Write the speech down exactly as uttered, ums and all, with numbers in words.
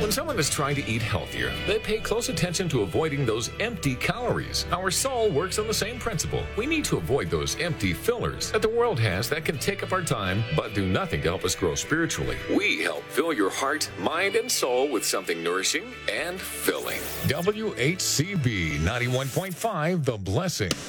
When someone is trying to eat healthier, they pay close attention to avoiding those empty calories. Our soul works on the same principle. We need to avoid those empty fillers that the world has that can take up our time but do nothing to help us grow spiritually. We help fill your heart, mind, and soul with something nourishing and filling. W H C B ninety-one point five, The Blessing.